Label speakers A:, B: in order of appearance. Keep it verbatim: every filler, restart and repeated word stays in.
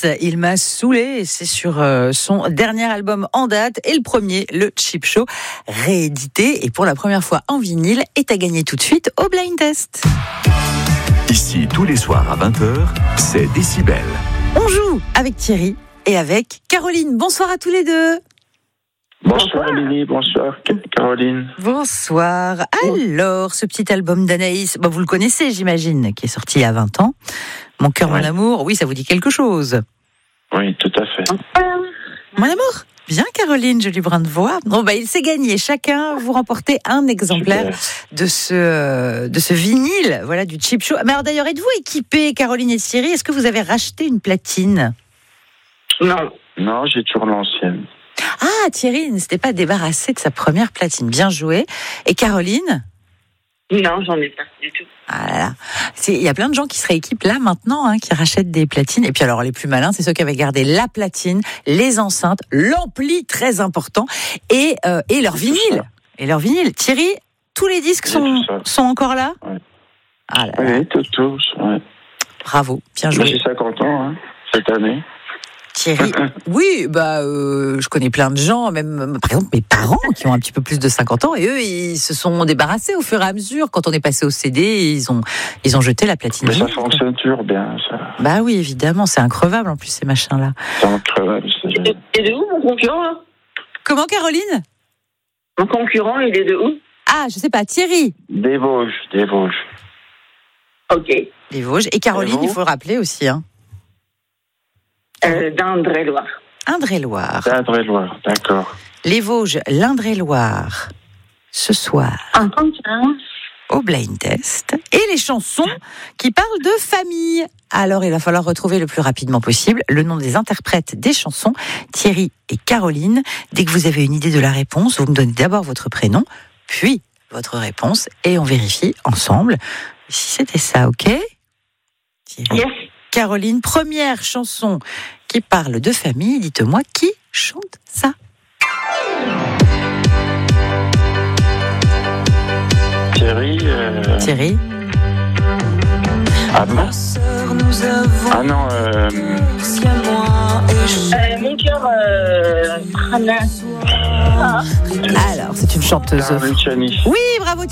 A: il m'a saoulé. C'est sur euh, son dernier album en date et le premier, le Cheap Show, réédité et pour la première fois en vinyle. Et à gagner tout de suite au Blind Test.
B: Ici, tous les soirs à vingt heures, c'est Décibel.
A: On joue avec Thierry et avec Caroline. Bonsoir à tous les deux.
C: Bonsoir Lily, bonsoir Caroline.
A: Bonsoir. Alors, ce petit album d'Anaïs, bah, vous le connaissez j'imagine, qui est sorti il y a vingt ans. Mon cœur,
C: oui.
A: Mon amour, oui, ça vous dit quelque chose?
C: Oui, tout à fait.
A: Mon amour, bien Caroline, jolie brin de voix. Bon, bah, il s'est gagné. Chacun, vous remportez un exemplaire de ce, de ce vinyle, voilà, du Cheap Show. Mais alors d'ailleurs, êtes-vous équipés, Caroline et Thierry? Est-ce que vous avez racheté une platine?
C: Non, non, j'ai toujours l'ancienne.
A: Ah, Thierry ne s'était pas débarrassé de sa première platine. Bien joué. Et Caroline?
D: Non, j'en ai pas du tout.
A: Ah là là. Il y a plein de gens qui se rééquipent là maintenant, hein, qui rachètent des platines. Et puis alors les plus malins, c'est ceux qui avaient gardé la platine, les enceintes, l'ampli très important et, euh, et leur vinyle. Et leur vinyle. Thierry, tous les disques sont, sont encore là?
C: Ouais.
A: Ah là là.
C: Oui, tous, tous. Ouais.
A: Bravo, bien joué.
C: Moi, j'ai cinquante ans hein, cette année.
A: Thierry, oui, bah, euh, je connais plein de gens, même par exemple mes parents qui ont un petit peu plus de cinquante ans, et eux, ils se sont débarrassés au fur et à mesure. Quand on est passé au C D, ils ont, ils ont jeté la platine.
C: Mais ça fonctionne toujours bien, ça.
A: Bah oui, évidemment, c'est increvable en plus ces machins-là.
C: C'est increvable, c'est
D: Et de, et de où mon concurrent là?
A: Comment, Caroline?
D: Mon concurrent, il est de où?
A: Ah, je sais pas, Thierry.
C: Des Vosges, des Vosges.
D: Ok.
A: Les Vosges. Et Caroline, il faut le rappeler aussi, hein.
D: Euh, d'Indre-et-Loire.
A: Indre-et-Loire.
C: D'Indre-et-Loire, d'accord.
A: Les Vosges, l'Indre-et-Loire. Ce soir.
D: Un continent.
A: Au Blind Test. Et les chansons qui parlent de famille. Alors, il va falloir retrouver le plus rapidement possible le nom des interprètes des chansons, Thierry et Caroline. Dès que vous avez une idée de la réponse, vous me donnez d'abord votre prénom, puis votre réponse, et on vérifie ensemble si c'était ça, ok? Thierry.
D: Yes.
A: Caroline, première chanson qui parle de famille. Dites-moi qui chante ça.
C: Thierry. Euh...
A: Thierry.
C: Ah non. Ah non. Euh...
D: Euh, mon cœur. Euh... Ah.
A: Alors, c'est une chanteuse.
C: Luciani.
A: Oui, bravo